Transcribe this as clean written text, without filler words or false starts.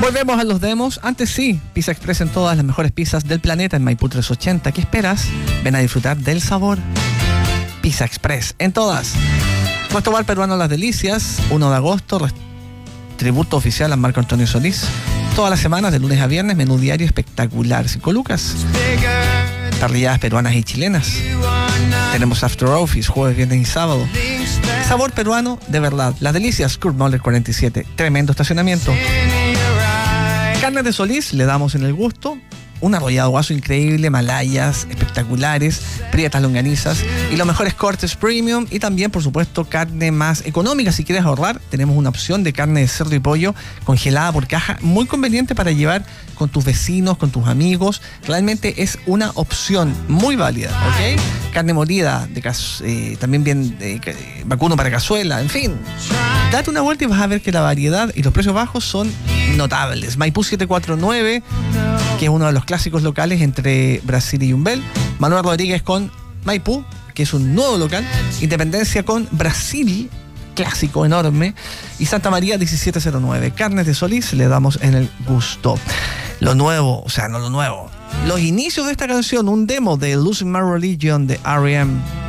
Volvemos a los demos. Antes sí, Pizza Express en todas las mejores pizzas del planeta en Maipú 380. ¿Qué esperas? Ven a disfrutar del sabor. Pizza Express en todas. Nuestro bar peruano Las Delicias, 1 de agosto, tributo oficial a Marco Antonio Solís. Todas las semanas, de lunes a viernes, menú diario espectacular, 5 lucas. Parrilladas peruanas y chilenas. Tenemos After Office, jueves, viernes y sábado. Sabor peruano de verdad. Las Delicias, Kurt Moller 47. Tremendo estacionamiento. Carnes de Solís, le damos en el gusto. Un arrollado guaso increíble, malayas espectaculares, prietas longanizas y los mejores cortes premium. Y también, por supuesto, carne más económica. Si quieres ahorrar, tenemos una opción de carne de cerdo y pollo congelada por caja, muy conveniente para llevar con tus vecinos, con tus amigos. Realmente es una opción muy válida, ¿ok? Carne molida, también bien vacuno para cazuela, en fin. Date una vuelta y vas a ver que la variedad y los precios bajos son notables. Maipú 749, que es uno de los clásicos locales entre Brasil y Yumbel. Manuel Rodríguez con Maipú, que es un nuevo local. Independencia con Brasil, clásico enorme. Y Santa María 1709. Carnes de Solís, le damos en el gusto. Lo nuevo, o sea, no lo nuevo. Los inicios de esta canción, un demo de Losing My Religion de R.E.M.